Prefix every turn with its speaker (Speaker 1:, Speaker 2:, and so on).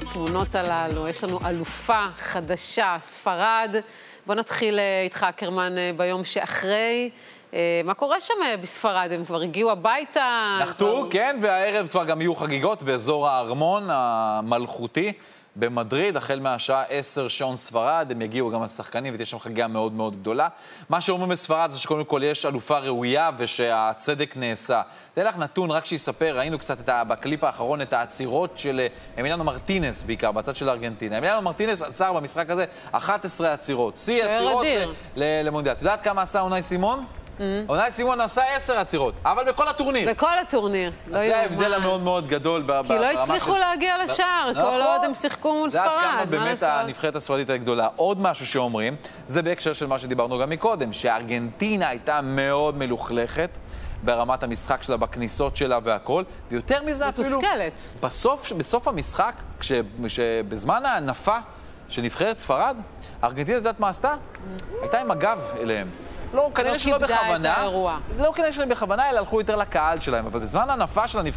Speaker 1: התמונות הללו. יש לנו אלופה חדשה, ספרד. בוא נתחיל איתך, קרמן, ביום שאחרי. מה קורה שם בספרד? הם כבר הגיעו הביתה?
Speaker 2: נחתו, כן, והערב כבר גם יהיו חגיגות באזור הארמון המלכותי במדריד, החל מהשעה 10 שעון ספרד, הם יגיעו גם השחקנים ותהיה שם חגיגה מאוד מאוד גדולה. מה שאומרים בספרד זה שקודם כל יש אלופה ראויה ושהצדק נעשה. תן לך נתון, רק שיספר, ראינו קצת בקליפ האחרון את העצירות של אמיליאנו מרטינס בעיקר, בצד של ארגנטינה. אמיליאנו מרטינס עצר במשחק הזה 11 עצירות. שיא עצירות למונדיאל. את יודעת כמה עשה אונאי סימון? אונאי סימון עשה 10 עצירות, אבל בכל הטורניר.
Speaker 1: בכל הטורניר.
Speaker 2: זה ההבדל המאוד מאוד גדול.
Speaker 1: כי לא הצליחו להגיע לשער, כל עוד הם שיחקו מול ספרד.
Speaker 2: זה עד כמה באמת הנבחרת הספרדית הגדולה. עוד משהו שאומרים, זה בהקשר של מה שדיברנו גם מקודם, שארגנטינה הייתה מאוד מלוכלכת ברמת המשחק שלה, בכניסות שלה והכל, ויותר מזה אפילו...
Speaker 1: מתוסכלת.
Speaker 2: בסוף המשחק, בזמן ההנפה של נבחרת ספרד, ארגנטינה יודעת מה עשתה? הייתה עם הגב אליהם. לא, כנראה שלא בכוונה. לא כנראה שלא בכוונה, אלא הלכו יותר לקהל שלהם. אבל בזמן ההנפה של הנבחרת